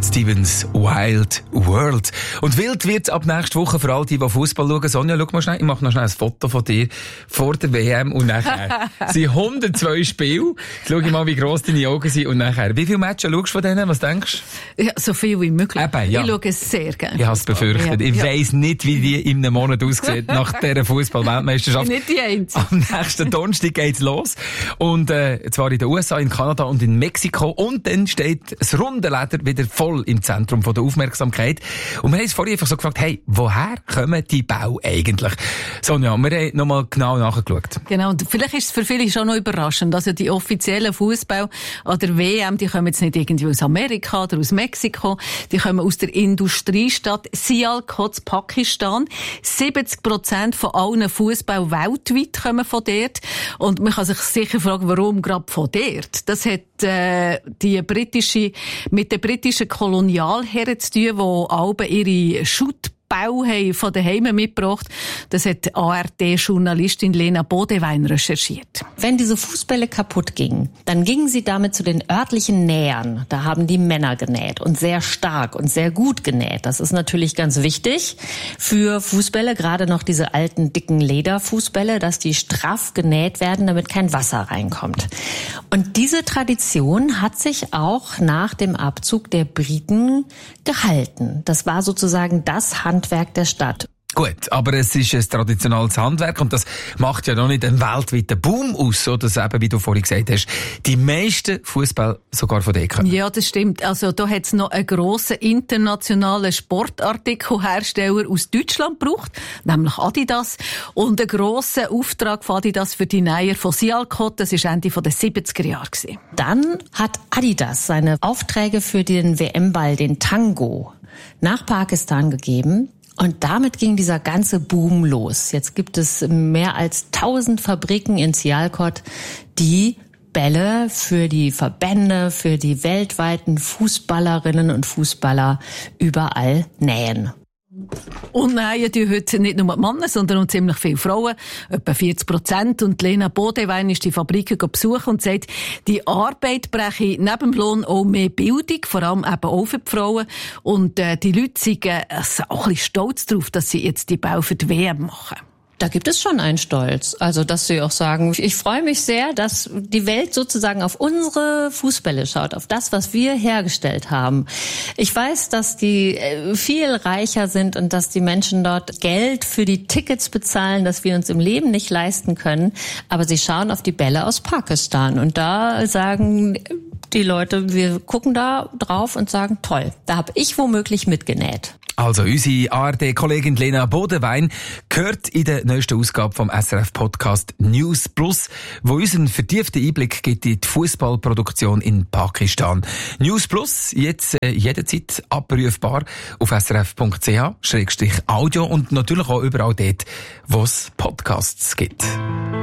Stevens Wild World. Und wild wird's ab nächster Woche für all die Fußball schauen. Sonja, schau mal schnell, ich mache noch schnell ein Foto von dir vor der WM und nachher. Es sind 102 Spiele. Jetzt schau ich mal, wie gross deine Augen sind und nachher. Wie viele Matches schaust du von denen? Was denkst du? Ja, so viel wie möglich. Eben, ja. Ich schaue es sehr gerne. Ich habe es befürchtet. Ich weiss nicht, wie die in einem Monat aussieht nach dieser Fußball-Weltmeisterschaft. Nicht die Einzige. Am nächsten Donnerstag geht's los. Und zwar in den USA, in Kanada und in Mexiko. Und dann steht das runde Leder wieder voll im Zentrum von der Aufmerksamkeit. Und wir haben uns vorhin einfach so gefragt, hey, woher kommen die Bälle eigentlich? Sonja, wir haben nochmal genau nachgeschaut. Genau, und vielleicht ist es für viele schon noch überraschend. Also die offiziellen Fußball an der WM, die kommen jetzt nicht irgendwie aus Amerika oder aus Mexiko. Die kommen aus der Industriestadt Sialkot, Pakistan. 70% von allen Fußball weltweit kommen von dort. Und man kann sich sicher fragen, warum gerade von dort? Das hat mit den britischen Kolonialherren zu tun, die alle ihre Schuttbau haben von daheim mitgebracht. Das hat ARD-Journalistin Lena Bodewein recherchiert. Wenn diese Fußbälle kaputt gingen, dann gingen sie damit zu den örtlichen Nähern. Da haben die Männer genäht und sehr stark und sehr gut genäht. Das ist natürlich ganz wichtig für Fußbälle, gerade noch diese alten, dicken Lederfußbälle, dass die straff genäht werden, damit kein Wasser reinkommt. Und diese Tradition hat sich auch nach dem Abzug der Briten gehalten. Das war sozusagen das Handwerk der Stadt. Gut, aber es ist ein traditionelles Handwerk und das macht ja noch nicht einen weltweiten Boom aus, so dass eben, wie du vorhin gesagt hast, die meisten Fußball sogar von dort kommen. Ja, das stimmt. Also da hat es noch einen grossen internationalen Sportartikelhersteller aus Deutschland gebraucht, nämlich Adidas, und einen grossen Auftrag von Adidas für die Näher von Sialkot, das war Ende der 70er Jahre. Dann hat Adidas seine Aufträge für den WM-Ball, den Tango, nach Pakistan gegeben. Und damit ging dieser ganze Boom los. Jetzt gibt es mehr als 1000 Fabriken in Sialkot, die Bälle für die Verbände, für die weltweiten Fußballerinnen und Fußballer überall nähen. Und nähen die heute nicht nur die Männer, sondern auch ziemlich viele Frauen, etwa 40%. Und Lena Bodewein ist die Fabriken besuchen und sagt, die Arbeit breche neben dem Lohn auch mehr Bildung, vor allem eben auch für die Frauen. Und die Leute sind auch ein bisschen stolz darauf, dass sie jetzt die Bau für die WM machen. Da gibt es schon einen Stolz. Also, dass sie auch sagen, ich freue mich sehr, dass die Welt sozusagen auf unsere Fußbälle schaut, auf das, was wir hergestellt haben. Ich weiß, dass die viel reicher sind und dass die Menschen dort Geld für die Tickets bezahlen, das wir uns im Leben nicht leisten können. Aber sie schauen auf die Bälle aus Pakistan und da sagen die Leute, wir gucken da drauf und sagen, toll, da habe ich womöglich mitgenäht. Also, unsere ARD-Kollegin Lena Bodewein gehört in der neuesten Ausgabe vom SRF-Podcast News Plus, wo uns einen vertieften Einblick gibt in die Fußballproduktion in Pakistan. News Plus, jetzt jederzeit abrufbar auf srf.ch/audio und natürlich auch überall dort, wo es Podcasts gibt.